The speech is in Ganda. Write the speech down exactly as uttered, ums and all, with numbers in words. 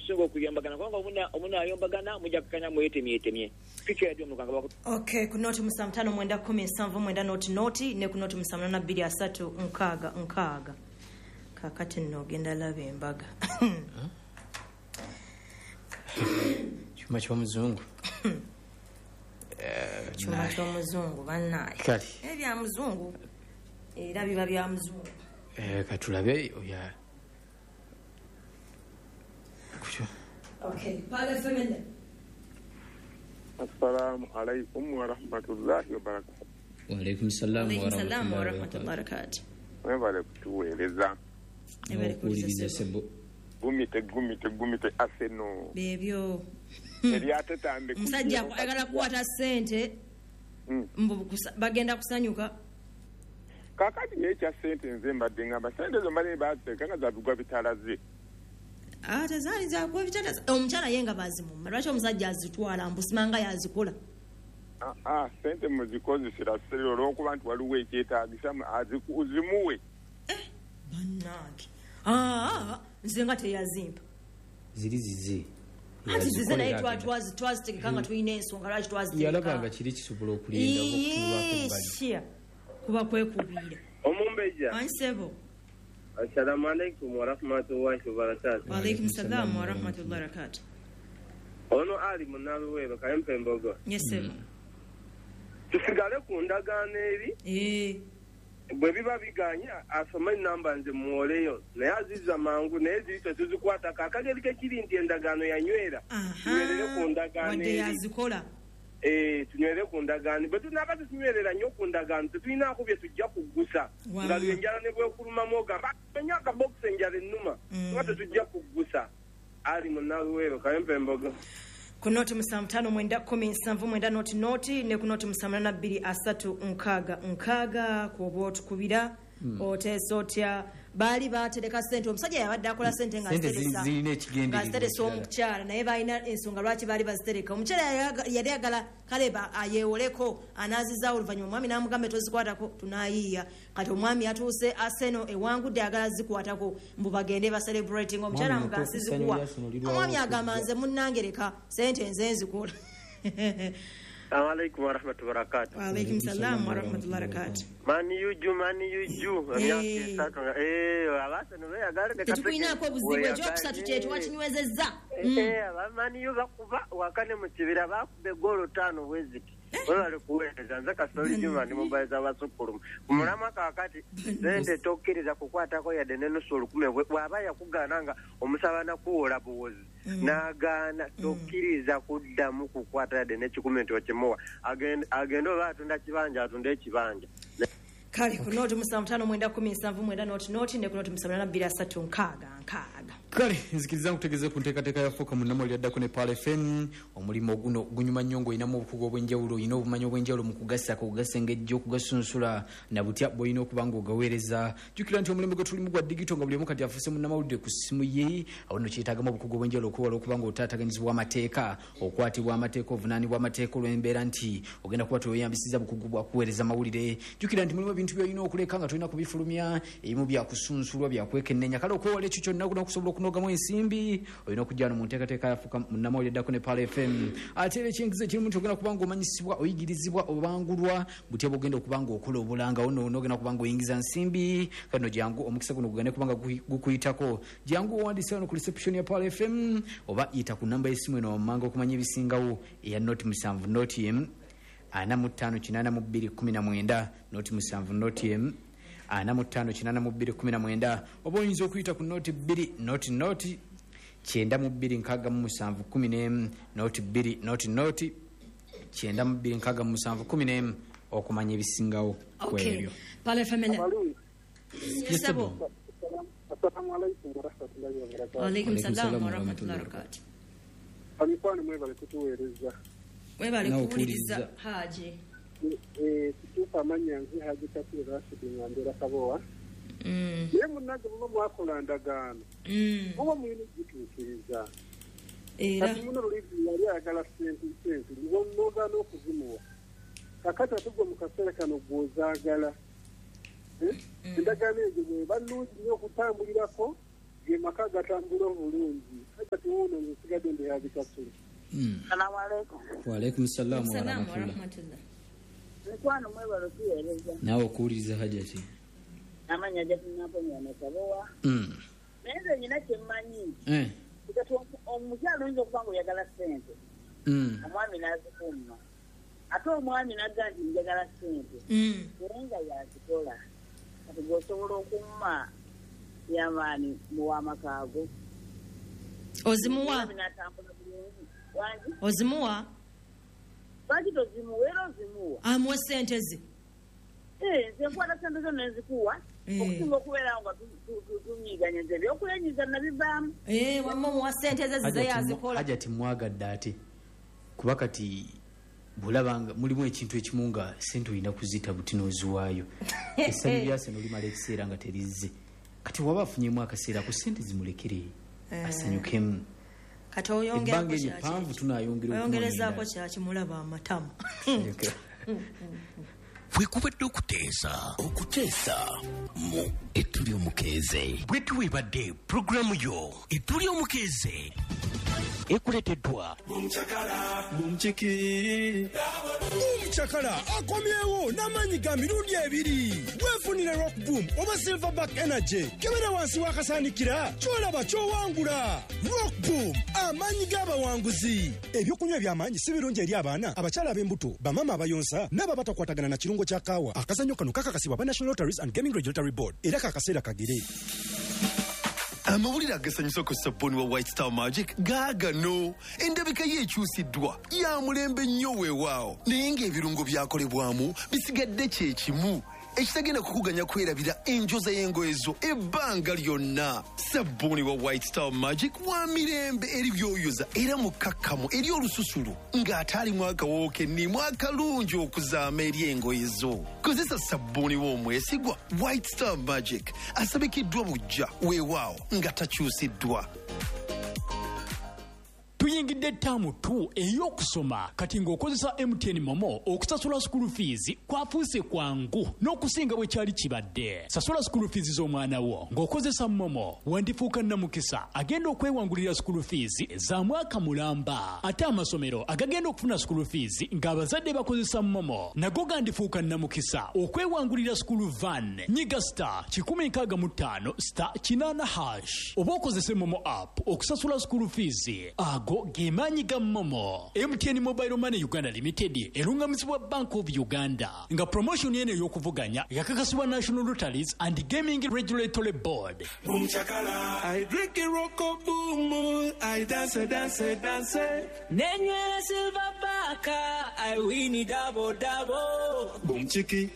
okusinga okuyombagana kubanga omuna omuna ayombagana mujja kukanya mwetemye temye ficha ndio mukanga bako. Okay, ku noti musamtano mwenda kumi nsanvu mwenda noti noti ne ku noti musamana na bbiri asatu nkaga nkaga kakati no genda labe embaga. Chuma cha muzungu. Eh, chuma cha muzungu bannaye. Kali. Ebya muzungu. Era biba bya muzungu. Eh, katulabe oya. Okay, pale femende. Assalamu alaikum wa rahmatullahi wa barakatuh. Wa alaikum salam wa rahmatullahi wa barakatuh. Webale kutuweereza. Ebale kutuweereza sebo. Gumite gumite gumite aseno. Bebyo. Eriate tambe. Musajja ayagala kuwata sente. Mbu bagenda kusanyuka. Kakati yecha sente nze mbadde ngamba sente zo mbali baateka nga zabugwa bitalaze. Ah, tazali za kwa vitata omukyala yenga bazimu lwaki omusajja azitwala mbusimanga yazikola. Ah ah sente muzikozesera sero olwokuba nti waliwo ekyetaagisa azikuzimuwe. Eh bannange ah nze nga teyazimba ziri zize ati zize naye twazi twazitegekanga tulina ensonga lwaki twazitegeka yalabanga kiri kisobola okulinda okukulwako kuba kwekubira omumbeja ansebo. Assalamu alaikum wa rahmatullahi wa barakatuh. Wa alaikum salam wa rahmatullahi wa barakatuh. Ono ali munaluwero kayempe mbogo. Yes sir. Tusigale ku ndagaano eri. Eh. Bwe biba biganya asoma namba nze muoleyo naye aziza mangu naye zito tuzikwata kakageri ke kiri ndi endagaano yanywera. Tunywerere ku ndagaano eri. Wade yazikola. Eh tunywere ku ndagaano bwe tunaba tunywerera nnyo ku ndagaano tetulina kubye tujja kugusa nga lwenjala ne bwe kuluma mogamba nyaka box enjala ennuma nga tetujja kugusa ali munaluwero kayempe mbogo. Ku noti musamtano mwenda kumi nsanvu mwenda noti noti ne ku noti musamana na bbiri asatu nkaga nkaga kuoba otukubira oteesa otya baali batereka sente omusajja yabadde akola sente nga ziteresa omukyala naye balina ensonga lwaki baali bazitereka omukyala yali ayagala kale ayeewoleko anaaziza oluvannyuma omwami n'amugamba tozikwatako tunaayiiya kati omwami yatuuse aseno ewangudde agala zikwatako mbu bagende ba celebrating omukyala amugansi zikuwa omwami agamba nze munnangereka sente nze nzikola. Assalamu alaikum wa rahmatullahi wa barakatuh. Wa alaikum salam wa rahmatullahi wa barakatuh. Mani yuju mani yuju. Eh. Eh, abasa no yagala de tukuina ko buzibu ekyokusatu kyetu wakinywezezza. Eh, abamani yuba kuba wakane mu kibira bakube golo tano weziti. Wale kuweza nza kasoli juma ni mobile za basukuru. Mulama kakati zende tokkiriza kukwatako ya deneno solo kume bwaba yakugananga omusabana kuwola buwozi. Nagana tokkiriza kuddamu kukwata ya dene kikumento kyemowa. Agenda agendo batunda kibanja atunde kibanja. Kali ku noti musamtano mwenda kumi nsanvu mwenda noti noti ne ku noti musamana bbiri asatu nkaga nkaga. Kale nzikiriza kutegeze ku nteekateeka ya foka mu nnamo lyadda ku ne Pale F M omulimu guno gunyuma nnyo ng'olinamu obukugu obw'enjawulo olina obumanyi obw'enjawulo mu kugasa kugasa engejjo okugasunsula na butya bw'olina okuba ng'ogaweereza. Jjukira nti omulimu gwe tulimu gwa digito nga buli omu kati afuuse mu nnamawulire ku ssimu ye awo nno kyetaagamu obukugu obw'enjawulo okuwala okuba ng'otaataganyizibwa amateeka okwatibwa amateeka ovunaanibwa amateeka olw'embeera nti ogenda kuba toyeyambisiza bukugu bwa kuweereza mawulire. Jjukira nti mulimu ebintu by'olina okuleka nga tolina kubifulumya ebimu byakusunsulwa byakwekennenya kale okwewala ekyo kyonna okusobola okunogamu ensimbi olina okujjano mu nteekateeka yafuka munnamawulire eddako ne Pale F M ate era ekyenkizo ekirimu nti ogenda okuba ng'omanyisibwa oyigirizibwa obangulwa butya bwogenda okuba ng'okola obulanga ono n'ogenda okuba ng'oyingiza nsimbi kano jangu omukisa guno gugende kuba nga gukuyitako jangu owandiise wano ku reception ya Pale F M oba yita ku nnamba y'essimu eno wammanga okumanya ebisingawo eya noti musanvu noti emu ana mu ttaano kinaana mu bbiri kkumi na mwenda noti musanvu noti emu ana mu ttaano kinaana mu bbiri kkumi na mwenda oba oyinza okuyita ku noti bbiri noti noti kyenda mu bbiri nkaaga mu musanvu kkumi n'emu noti bbiri noti noti kyenda mu bbiri nkaaga mu musanvu kkumi n'emu okumanya ebisingawo ku ebyo. Pale F M. Yesabo. Assalamu alaikum wa rahmatullahi wa barakatuh. Wa alaikum salam wa rahmatullahi wa barakatuh. Amifano mwebale kutuweereza. Mwebale kuwuliriza Haji. Eh tutupa amanya nzi Haji Kasiri Rashid Ngandera Kabowa. Mm. Ye munaje muba mwakola ndagaano. Mm. Muba mwine gituukiriza. Era kati muno livi yali agala sente sente niwo mnoga n'okuzimuwa. Kakata tugwa mu kaseera kano gwozaagala. Eh? Mm. Ndagaano ezo bwe balungi nnyo okutambulirako ge maka gatambula obulungi. Kati wono hagikasula. Salamu alaikum. Wa alaikum salaam wa Salamu wa rahmatullah. rahmatullah. Nikwano mwebalo tuweereza. Nawe okuwuliriza Hajati. Amanya Hajati Namponya Kabowa. Mm. Naye nyina kyemmanyi. Eh. Kati omukyalo oyinza okuba nga oyagala ssente. Mm. Omwami n'azikuuma. Ate omwami n'agga nti njagala ssente. Mm. Naye nga yazikola. Kati g'osobola okumma y'amaani mu w'amakaago. Ozimuwa? N'atambula bulungi. Wangi? Ozimuwa? Lwaki tozimuwa era ozimuwa? Amuwa ssente ze. Eh, nze nkwata ssente zo n'ezikuwa. Okusinga okubeera nga tunyiiganya nze ebyokuyenyiza nabivaamu. Eh, wamma omuwa ssente ze zize yazikola. Hajati mwagadde ate kuba kati bulabanga mulimu ekintu ekimu nga ssente olina kuzita buti n'oziwaayo. Essanyu lyase nolimala ekiseera nga terizze. Kati waba afunyemu akaseera ku ssente zimulekere asanyukemu. Kati oyongerako ebbanga eryo panvu tunaayongera oyongerezaako kyakimulaba amatama. bwekubadde okuteesa okuteesa mu etuli omukeeze bwe tuwebadde puroguramu yo etuli omukeeze ekuleteddwa omukyakala akomyewo n'amaanyi ga mirundi ebiri weefunire rock boom oba silverback energy kebera wansi w'akasaanikira kyolaba kyowangula. Rock boom amaanyi g'abawanguzi. ebyokunywa eby'amaanyi si birungi eri abaana abakyala ab'embuto bamama abayonsa n'aba batakwatagana na kirungo kya kaawa. Akazannyo kano kakakasibwa ba National Lotteries and Gaming Regulatory Board era kakaseera kagere. amawulire agasanyusa ku sabbuuni wa White Star Magic gaagano. Endabika ye ekyusiddwa ya mulembe nnyo weewaawo naye ng'ebirungo byakolebwamu bisigadde kye kimu ekitagenda kukuganya kwerabira enjoza y'engoye zo ebbanga lyonna. Sabbuuni wa White Star Magic wa mirembe eri byoyoza era mukakkamu eri olususulu ng'ate alimu akawoowo kennimu akalungi okuzaama eri engoye zo. Kozesa sabbuuni w'omwesigwa White Star Magic asabikiddwa bujja weewaawo nga takyusiddwa. tuyingidde ttaamu tu ey'okusoma kati ng'okozesa M T N Momo okusasula school fees kwafuuse kwangu n'okusinga bwe kyali kibadde. Sasula school fees z'omwana wo ng'okozesa Momo wandifuuka nnamukisa agenda okwewangulira school fees za mwaka mulamba. Ate amasomero agagenda okufuna school fees ng'abazadde bakozesa Momo nago gandifuuka nnamukisa okwewangulira school van. Nyiga star kikumi nkaaga mu ttaano star kinaana hash oba okozese Momo app okusasula school fees ago gemaanyi ga Momo. M T N Mobile Money Uganda Limited erungamizibwa Bank of Uganda nga promotion yene ey'okuvuganya yakakasibwa National Lotteries and Gaming Regulatory Board. Boom chakala, I drink a rock of boom, I dance, dance, dance. Nenywe silver baka, I win it double double. Boom chiki.